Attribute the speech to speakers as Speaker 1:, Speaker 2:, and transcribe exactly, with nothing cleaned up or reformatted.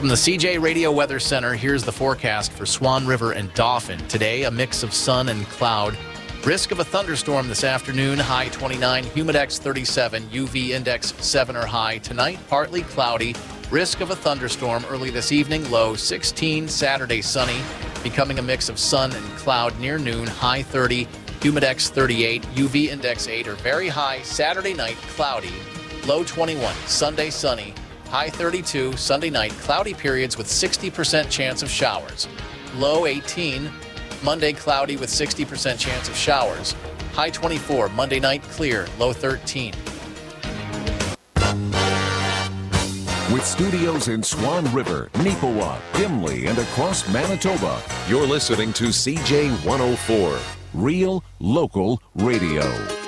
Speaker 1: From the C J Radio Weather Center, here's the forecast for Swan River and Dauphin. Today, a mix of sun and cloud. Risk of a thunderstorm this afternoon, high twenty-nine, humidex thirty-seven, U V index seven or high. Tonight, partly cloudy. Risk of a thunderstorm early this evening, low sixteen. Saturday, sunny, becoming a mix of sun and cloud near noon, high thirty, humidex thirty-eight, U V index eight or very high. Saturday night, cloudy, low twenty-one. Sunday, sunny, high thirty-two. Sunday night, cloudy periods with sixty percent chance of showers, low eighteen. Monday, cloudy with sixty percent chance of showers, high twenty-four. Monday night, clear, low thirteen.
Speaker 2: With studios in Swan River, Neepawa, Gimli, and across Manitoba, you're listening to C J one oh four, Real Local Radio.